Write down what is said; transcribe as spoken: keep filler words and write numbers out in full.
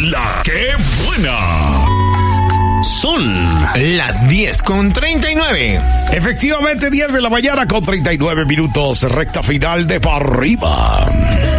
la que buena. Son las diez con treinta y nueve. Efectivamente, diez de la mañana con treinta y nueve minutos, recta final de Pa' Arriba.